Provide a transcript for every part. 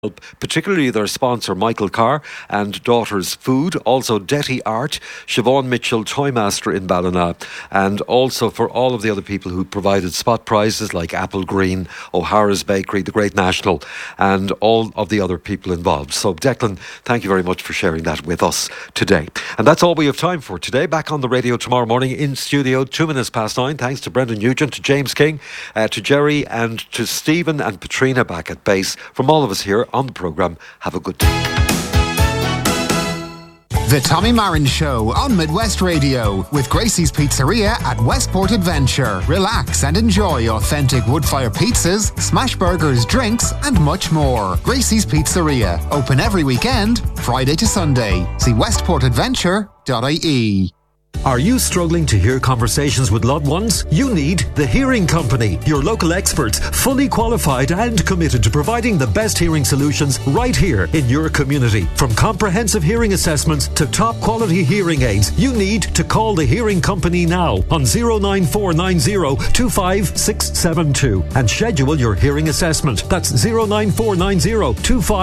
particularly their sponsor Michael Carr and Daughters Food, also Detty Art, Siobhan Mitchell, Toymaster in Ballina, and also for all of the other people who provided spot prizes like Apple Green, O'Hara's Bakery, The Great National, and all of the other people involved. So Declan, thank you very much for sharing that with us today. And that's all we have time for today. Back on the radio tomorrow morning in studio, 9:02. Thanks to Brendan Nugent, to James King, to Jerry, and to Stephen and Patrina back at base. From all of us here on the programme, have a good day. The Tommy Marin Show on Midwest Radio with Gracie's Pizzeria at Westport Adventure. Relax and enjoy authentic wood-fire pizzas, smash burgers, drinks and much more. Gracie's Pizzeria, open every weekend, Friday to Sunday. See westportadventure.ie. Are you struggling to hear conversations with loved ones? You need The Hearing Company, your local experts, fully qualified and committed to providing the best hearing solutions right here in your community. From comprehensive hearing assessments to top quality hearing aids, you need to call The Hearing Company now on 09490 25672 and schedule your hearing assessment. That's 09490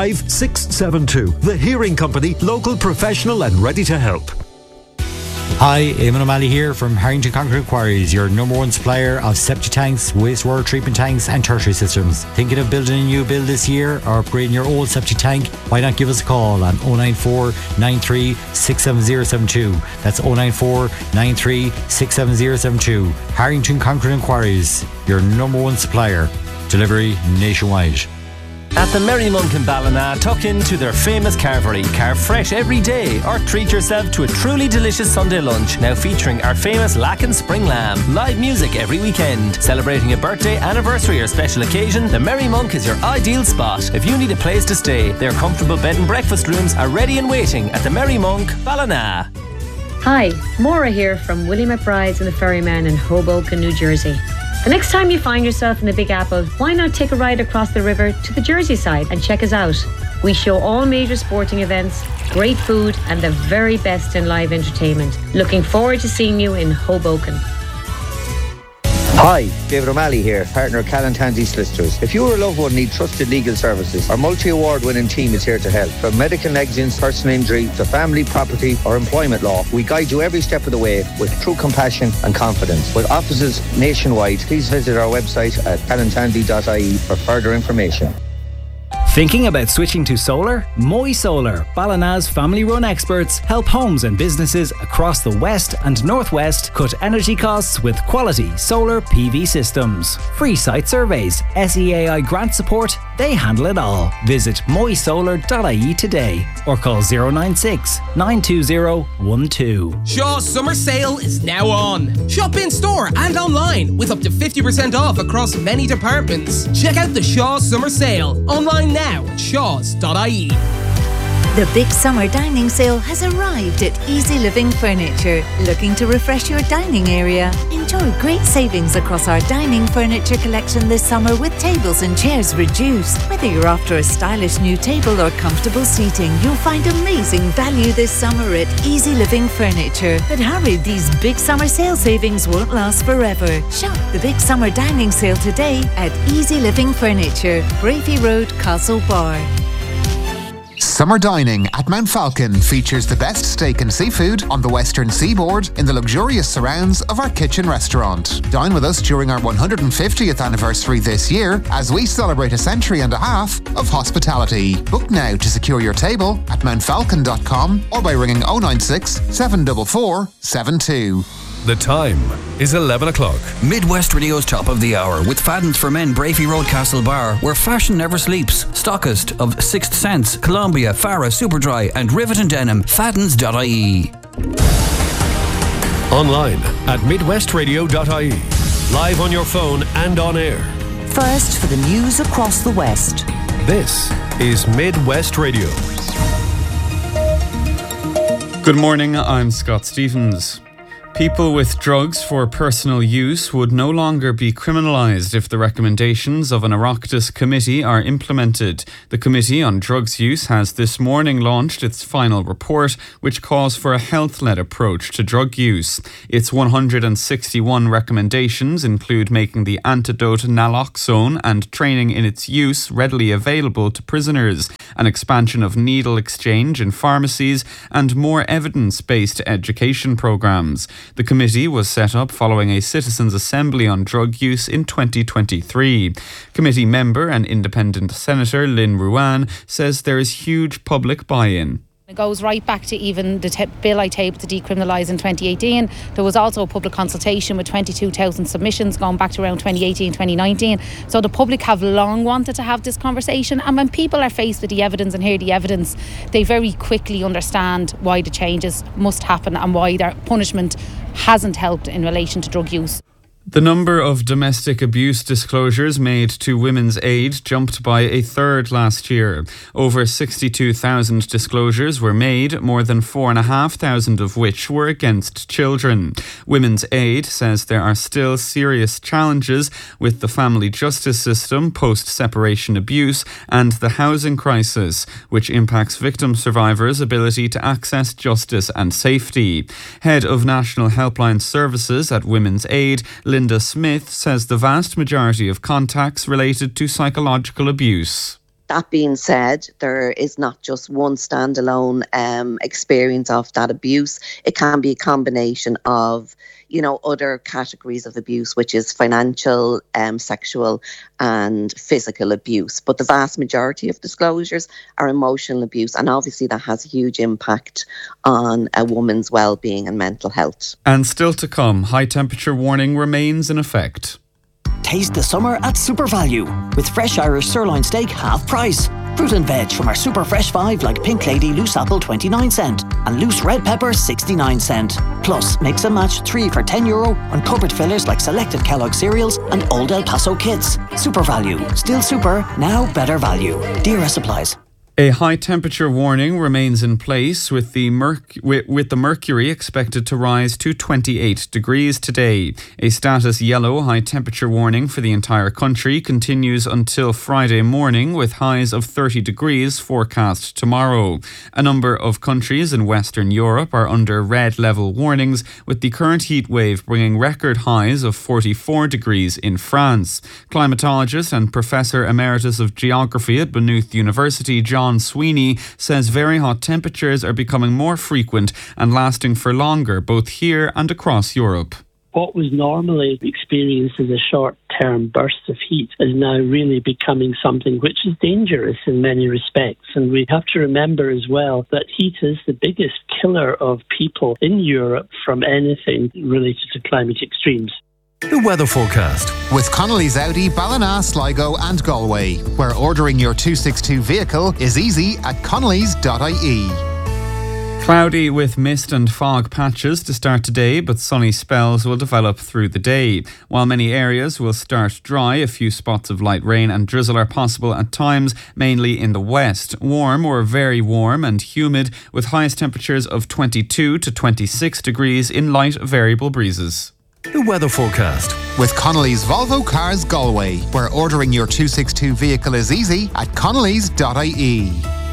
25672. The Hearing Company, local, professional and ready to help. Hi, Eamon O'Malley here from Harrington Concrete Quarries, your number one supplier of septic tanks, wastewater treatment tanks and tertiary systems. Thinking of building a new build this year or upgrading your old septic tank? Why not give us a call on 094 93 67072. That's 094 93 67072. Harrington Concrete Quarries, your number one supplier. Delivery nationwide. At the Merry Monk in Ballina, tuck into their famous carvery. Carve fresh every day or treat yourself to a truly delicious Sunday lunch, now featuring our famous Lacken Spring Lamb. Live music every weekend. Celebrating a birthday, anniversary or special occasion, the Merry Monk is your ideal spot. If you need a place to stay, their comfortable bed and breakfast rooms are ready and waiting at the Merry Monk, Ballina. Hi, Maura here from Willie McBride's and the Ferryman in Hoboken, New Jersey. The next time you find yourself in the Big Apple, why not take a ride across the river to the Jersey side and check us out? We show all major sporting events, great food and the very best in live entertainment. Looking forward to seeing you in Hoboken. Hi, David O'Malley here, partner of Callan Tansey Solicitors. If you or a loved one need trusted legal services, our multi-award winning team is here to help. From medical negligence, personal injury, to family, property or employment law, we guide you every step of the way with true compassion and confidence. With offices nationwide, please visit our website at callantansey.ie for further information. Thinking about switching to solar? Moy Solar, Ballina's family-run experts, help homes and businesses across the west and northwest cut energy costs with quality solar PV systems. Free site surveys, SEAI grant support, they handle it all. Visit moysolar.ie today or call 096 920 12. Shaw's summer sale is now on. Shop in store and online with up to 50% off across many departments. Check out the Shaw's summer sale online now at shaws.ie. The big summer dining sale has arrived at Easy Living Furniture. Looking to refresh your dining area? Enjoy great savings across our dining furniture collection this summer with tables and chairs reduced. Whether you're after a stylish new table or comfortable seating, you'll find amazing value this summer at Easy Living Furniture. But hurry, these big summer sale savings won't last forever. Shop the big summer dining sale today at Easy Living Furniture, Bravey Road, Castlebar. Summer dining at Mount Falcon features the best steak and seafood on the western seaboard in the luxurious surrounds of our kitchen restaurant. Dine with us during our 150th anniversary this year as we celebrate a century and a half of hospitality. Book now to secure your table at mountfalcon.com or by ringing 096 744 72. The time is 11 o'clock. Midwest Radio's top of the hour with Fadden's for Men, Bravey Road, Castlebar, where fashion never sleeps. Stockist of Sixth Sense, Columbia, Farah, Superdry and Rivet and Denim. Faddens.ie. Online at midwestradio.ie. Live on your phone and on air. First for the news across the West. This is Midwest Radio. Good morning, I'm Scott Stephens. People with drugs for personal use would no longer be criminalised if the recommendations of an Oireachtas committee are implemented. The Committee on Drugs Use has this morning launched its final report, which calls for a health-led approach to drug use. Its 161 recommendations include making the antidote naloxone and training in its use readily available to prisoners, an expansion of needle exchange in pharmacies, and more evidence-based education programmes. The committee was set up following a citizens' assembly on drug use in 2023. Committee member and independent Senator Lynn Ruane says there is huge public buy-in. It goes right back to even the bill I tabled to decriminalise in 2018. There was also a public consultation with 22,000 submissions going back to around 2018, 2019. So the public have long wanted to have this conversation, and when people are faced with the evidence and hear the evidence, they very quickly understand why the changes must happen and why their punishment hasn't helped in relation to drug use. The number of domestic abuse disclosures made to Women's Aid jumped by a third last year. Over 62,000 disclosures were made, more than 4,500 of which were against children. Women's Aid says there are still serious challenges with the family justice system, post-separation abuse, and the housing crisis, which impacts victim survivors' ability to access justice and safety. Head of National Helpline Services at Women's Aid, Linda Smith, says the vast majority of contacts related to psychological abuse. That being said, there is not just one standalone experience of that abuse. It can be a combination of, other categories of abuse, which is financial, sexual and physical abuse. But the vast majority of disclosures are emotional abuse, and obviously that has a huge impact on a woman's well-being and mental health. And still to come, high temperature warning remains in effect. Taste the summer at Super Value with fresh Irish sirloin steak half price. Fruit and veg from our super fresh 5 like Pink Lady loose apple 29 cent and loose red pepper 69 cent. Plus mix and match 3 for €10 on cupboard fillers like selected Kellogg cereals and Old El Paso kits. Super Value, still super, now better value. DRS applies. A high temperature warning remains in place with the mercury expected to rise to 28 degrees today. A status yellow high temperature warning for the entire country continues until Friday morning, with highs of 30 degrees forecast tomorrow. A number of countries in Western Europe are under red level warnings, with the current heat wave bringing record highs of 44 degrees in France. Climatologist and Professor Emeritus of Geography at Maynooth University, John Sweeney, says very hot temperatures are becoming more frequent and lasting for longer, both here and across Europe. What was normally experienced as a short-term burst of heat is now really becoming something which is dangerous in many respects. And we have to remember as well that heat is the biggest killer of people in Europe from anything related to climate extremes. The weather forecast. With Connolly's Audi, Ballina, Sligo and Galway, where ordering your 262 vehicle is easy at connellys.ie. Cloudy with mist and fog patches to start today, but sunny spells will develop through the day. While many areas will start dry, a few spots of light rain and drizzle are possible at times, mainly in the west. Warm or very warm and humid, with highest temperatures of 22 to 26 degrees in light variable breezes. The weather forecast. With Connolly's Volvo Cars Galway, where ordering your 262 vehicle is easy at connellys.ie.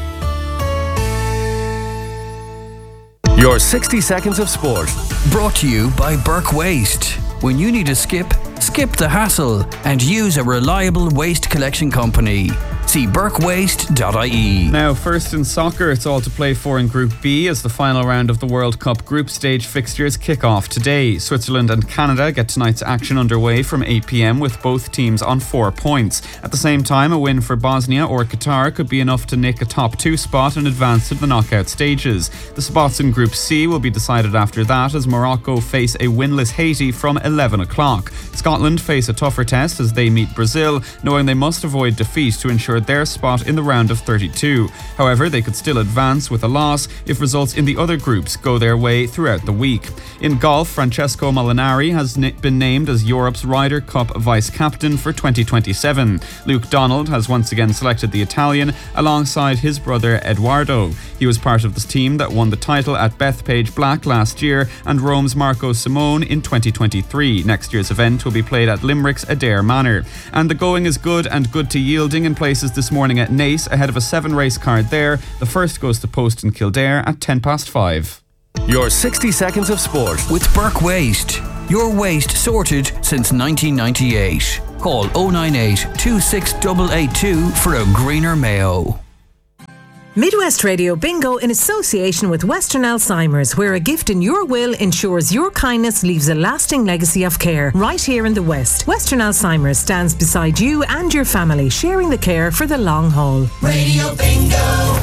Your 60 seconds of sport. Brought to you by Burke Waste. When you need to skip the hassle and use a reliable waste collection company. See burkewaste.ie. Now, first in soccer, it's all to play for in Group B as the final round of the World Cup group stage fixtures kick off today. Switzerland and Canada get tonight's action underway from 8 p.m. with both teams on 4 points. At the same time, a win for Bosnia or Qatar could be enough to nick a top 2 spot and advance to the knockout stages. The spots in Group C will be decided after that as Morocco face a winless Haiti from 11 o'clock. Scotland face a tougher test as they meet Brazil, knowing they must avoid defeat to ensure secured their spot in the round of 32. However, they could still advance with a loss if results in the other groups go their way throughout the week. In golf, Francesco Molinari has been named as Europe's Ryder Cup vice-captain for 2027. Luke Donald has once again selected the Italian alongside his brother Edoardo. He was part of the team that won the title at Bethpage Black last year and Rome's Marco Simone in 2023. Next year's event will be played at Limerick's Adair Manor. And the going is good and good to yielding in places this morning at Naas ahead of a 7-race card there. The first goes to Post in Kildare at 5:10. Your 60 seconds of sport with Burke Waste. Your waste sorted since 1998. Call 098 26882 for a greener Mayo. Midwest Radio Bingo in association with Western Alzheimer's, where a gift in your will ensures your kindness leaves a lasting legacy of care. Right here in the West, Western Alzheimer's stands beside you and your family, sharing the care for the long haul. Radio Bingo!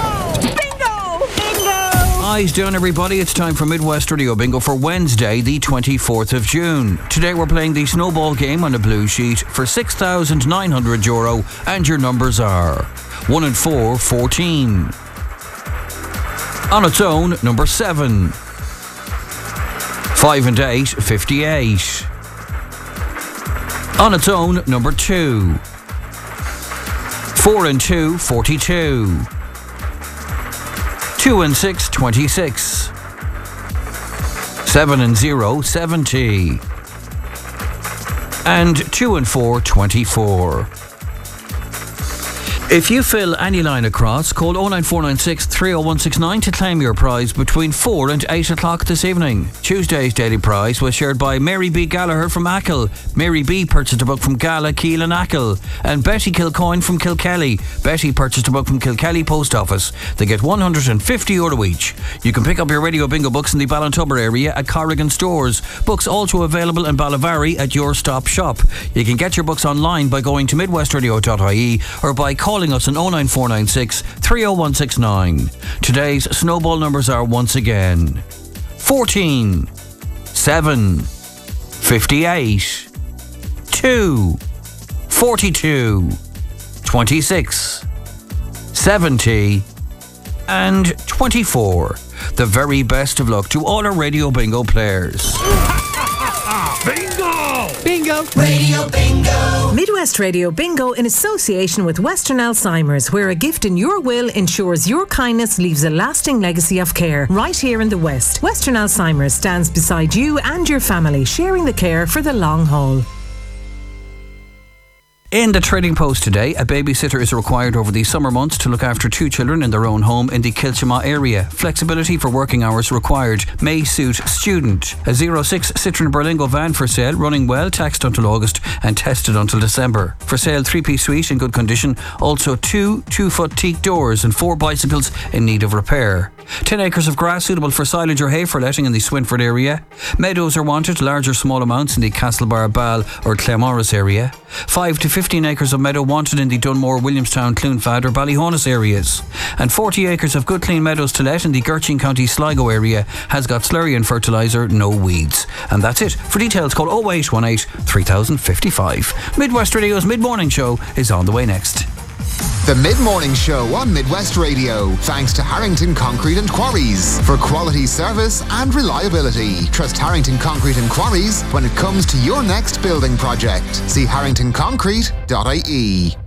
Eyes down, everybody. It's time for Midwest Radio Bingo for Wednesday, the 24th of June. Today we're playing the snowball game on a blue sheet for €6,900, and your numbers are 1 and 4, 14. On its own, number 7. 5 and 8, 58. On its own, number 2. 4 and 2, 42. 2 and 6, 26. 7 and 0, 70. And 2 and 4, 24. If you fill any line across, call 09496 30169 to claim your prize between 4 and 8 o'clock this evening. Tuesday's daily prize was shared by Mary B. Gallagher from Achill. Mary B. purchased a book from Gala, Keele and Achill. And Betty Kilcoyne from Kilkelly. Betty purchased a book from Kilkelly Post Office. They get €150 each. You can pick up your Radio Bingo books in the Ballintubber area at Corrigan stores. Books also available in Ballyvarry at Your Stop Shop. You can get your books online by going to midwestradio.ie or by calling us on 09496 30169. Today's snowball numbers are once again 14, 7, 58, 2, 42, 26, 70, and 24. The very best of luck to all our Radio Bingo players. Bingo! Bingo! Radio Bingo! Midwest Radio Bingo in association with Western Alzheimer's, where a gift in your will ensures your kindness leaves a lasting legacy of care. Right here in the West, Western Alzheimer's stands beside you and your family, sharing the care for the long haul. In the Trading Post today, a babysitter is required over the summer months to look after 2 children in their own home in the Kilchama area. Flexibility for working hours required. May suit student. A 06 Citroen Berlingo van for sale, running well, taxed until August and tested until December. For sale, 3-piece suite in good condition. Also 2 2-foot teak doors and 4 bicycles in need of repair. 10 acres of grass suitable for silage or hay for letting in the Swinford area. Meadows are wanted, large or small amounts in the Castlebar, Ball or Claremorris area. 5 to 15 acres of meadow wanted in the Dunmore, Williamstown, Cloonfad or Ballyhonus areas. And 40 acres of good clean meadows to let in the Gertrude County Sligo area has got slurry and fertiliser, no weeds. And that's it. For details, call 0818 3055. Midwest Radio's Mid-Morning Show is on the way next. The Mid-Morning Show on Midwest Radio, thanks to Harrington Concrete and Quarries. For quality service and reliability, trust Harrington Concrete and Quarries when it comes to your next building project. See harringtonconcrete.ie.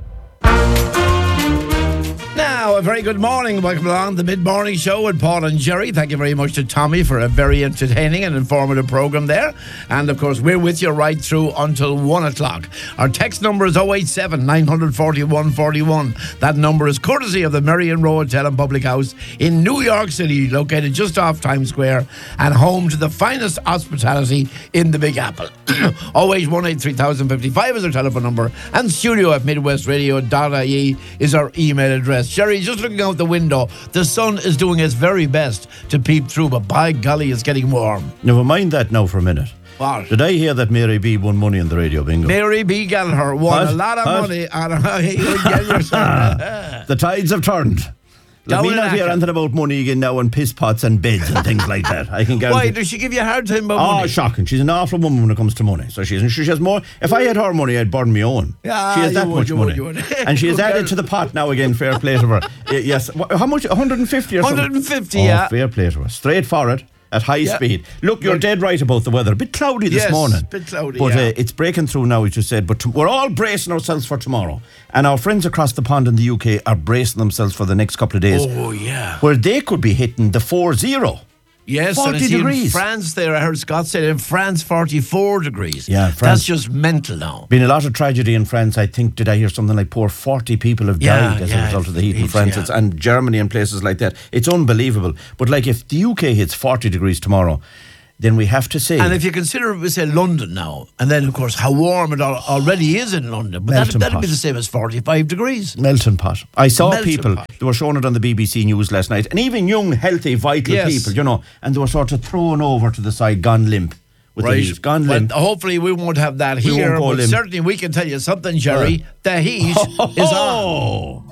Now, a very good morning. Welcome along to the Mid-Morning Show with Paul and Jerry. Thank you very much to Tommy for a very entertaining and informative programme there. And, of course, we're with you right through until 1 o'clock. Our text number is 087 941 41. That number is courtesy of the Merrion Row Hotel and Public House in New York City, located just off Times Square and home to the finest hospitality in the Big Apple. 0818 3055 is our telephone number, and studio@midwestradio.ie is our email address. Jerry, just looking out the window, the sun is doing its very best to peep through, but by golly, it's getting warm. Never mind that now for a minute. What? Did I hear that Mary B won money in the Radio Bingo? Mary B Gallagher won a lot of money on The tides have turned. Let me not hear anything about money again now and piss pots and beds and things like that. I can guarantee. Why does she give you a hard time about money? Oh, shocking. She's an awful woman when it comes to money. So she has more. If I had her money, I'd burn my own. Yeah, she has that much money. And she has added to the pot now again. Fair play to her. Yes. How much? 150 or something? 150, yeah. Fair play to her. Straight for it. At high speed. Look, you're dead right about the weather. A bit cloudy this morning. A bit cloudy, but it's breaking through now, as you said. But we're all bracing ourselves for tomorrow. And our friends across the pond in the UK are bracing themselves for the next couple of days. Oh, yeah. Where they could be hitting the 40. Yes, 40 degrees. In France there, I heard Scott say in France 44 degrees. Yeah, France. That's just mental now. Been a lot of tragedy in France. I think, did I hear something like 40 people have died as a result of the heat in France and Germany and places like that. It's unbelievable. But like if the UK hits 40 degrees tomorrow, then we have to say... And if you consider, we say London now, and then, of course, how warm it already is in London, but that'd be the same as 45 degrees. Melting pot. I saw people, they were showing it on the BBC News last night, and even young, healthy, vital people, you know, and they were sort of thrown over to the side, gone limp. With the heat. Gone limp. Well, hopefully we won't have that here, but certainly we can tell you something, Jerry. The heat is on.